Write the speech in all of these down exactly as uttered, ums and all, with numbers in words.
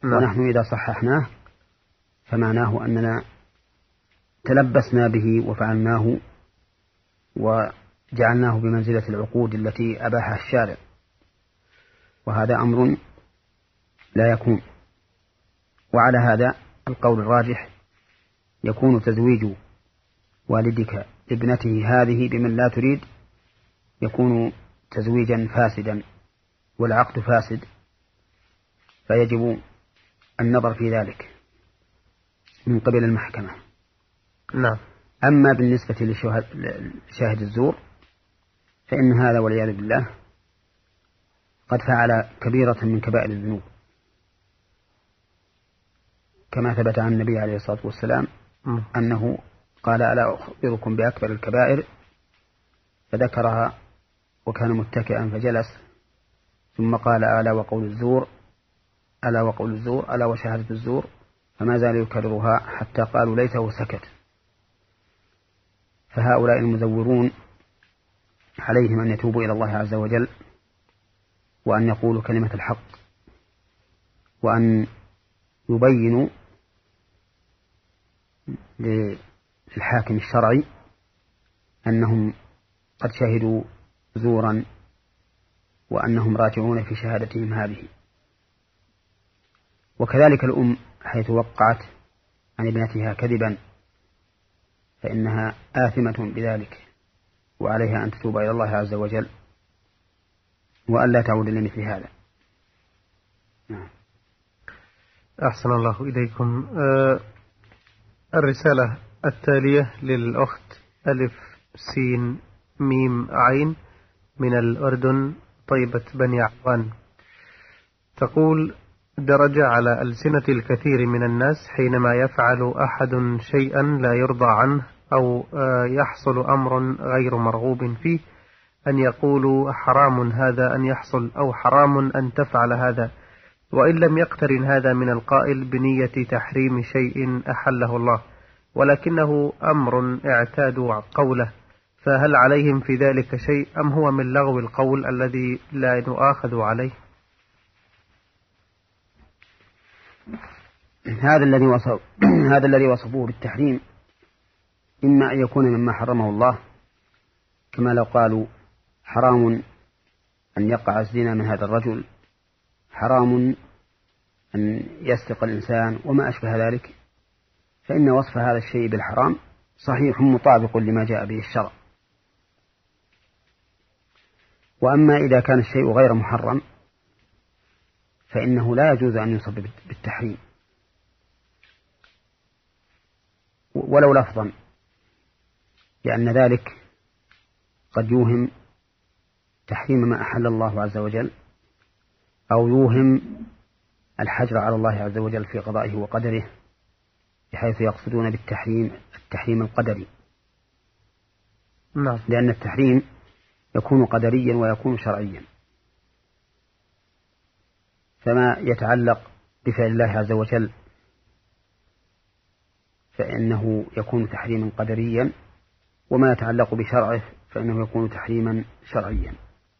نعم. ونحن إذا صححناه فمعناه أننا تلبسنا به وفعلناه وجعلناه بمنزلة العقود التي أباحها الشارع، وهذا أمر لا يكون. وعلى هذا القول الراجح يكون تزويج والدك ابنته هذه بمن لا تريد يكون تزويجا فاسدا والعقد فاسد، فيجب النظر في ذلك من قبل المحكمة. نعم. أما بالنسبة لشاهد الزور فإن هذا والعياذ بالله قد فعل كبيرة من كبائر الذنوب، كما ثبت عن النبي عليه الصلاة والسلام أنه قال: ألا أخبركم بأكبر الكبائر؟ فذكرها وكان متكئا فجلس، ثم قال: ألا وقول الزور، ألا وقول الزور، ألا وشهادة الزور، فما زال يكررها حتى قالوا ليته سكت. فهؤلاء المزورون عليهم أن يتوبوا إلى الله عز وجل، وأن يقولوا كلمة الحق، وأن يبينوا للحاكم الشرعي أنهم قد شهدوا زورا وأنهم راجعون في شهادتهم هذه. وكذلك الأم حيث وقعت عن ابنتها كذبا فإنها آثمة بذلك، وعليها أن تتوب إلى الله عز وجل وأن لا تعود لمثل هذا. نعم. أحسن الله إليكم. أه الرسالة التالية للأخت ألف سين ميم عين من الأردن، طيبة بني عوان، تقول: درج على ألسنة الكثير من الناس حينما يفعل أحد شيئا لا يرضى عنه أو يحصل أمر غير مرغوب فيه أن يقولوا حرام هذا أن يحصل أو حرام أن تفعل هذا، وإن لم يقترن هذا من القائل بنية تحريم شيء أحله الله، ولكنه أمر اعتادوا قوله، فهل عليهم في ذلك شيء أم هو من لغو القول الذي لا نؤاخذ عليه؟ هذا الذي وصف هذا الذي وصفوه بالتحريم إما أن يكون مما حرمه الله، كما لو قالوا حرام أن يقع الزنا من هذا الرجل، حرام أن يسرق الإنسان وما أشبه ذلك، فإن وصف هذا الشيء بالحرام صحيح مطابق لما جاء به الشرع. وأما إذا كان الشيء غير محرم فإنه لا يجوز أن يوصف بالتحريم ولو لفظا، لأن ذلك قد يوهم تحريم ما أحل الله عز وجل، أو يوهم الحجر على الله عز وجل في قضائه وقدره، بحيث يقصدون بالتحريم التحريم القدري. نعم. لأن التحريم يكون قدريا ويكون شرعيا، فما يتعلق بفعل الله عز وجل فإنه يكون تحريما قدريا، وما يتعلق بشرعه فإنه يكون تحريما شرعيا.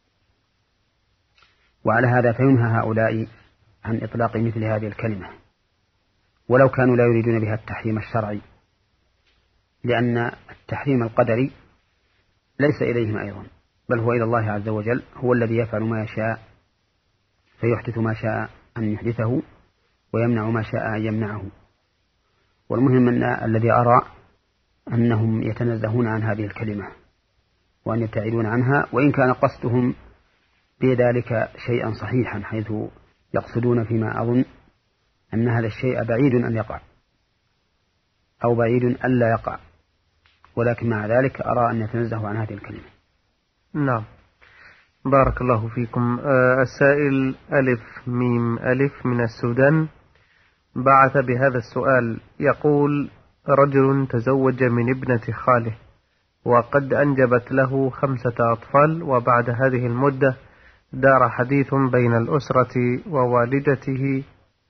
وعلى هذا فينهى هؤلاء عن إطلاق مثل هذه الكلمة ولو كانوا لا يريدون بها التحريم الشرعي، لأن التحريم القدري ليس إليهم أيضا، بل هو إلى الله عز وجل، هو الذي يفعل ما يشاء فيحدث ما شاء أن يحدثه ويمنع ما شاء أن يمنعه. والمهم أن الذي أرى أنهم يتنزهون عن هذه الكلمة وأن يبتعدون عنها، وإن كان قصدهم بذلك شيئا صحيحا، حيث يقصدون فيما أظن أن هذا الشيء بعيد أن يقع أو بعيد أن لا يقع، ولكن مع ذلك أرى أن يتنزهوا عن هذه الكلمة. نعم. بارك الله فيكم. آه السائل ألف ميم ألف من السودان بعث بهذا السؤال، يقول: رجل تزوج من ابنة خاله وقد أنجبت له خمسة أطفال، وبعد هذه المدة دار حديث بين الأسرة ووالدته،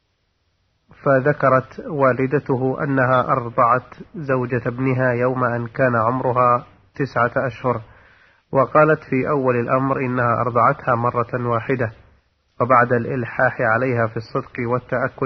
فذكرت والدته أنها أرضعت زوجة ابنها يوم أن كان عمرها تسعة أشهر، وقالت في أول الأمر إنها أرضعتها مرة واحدة، وبعد الإلحاح عليها في الصدق والتأكد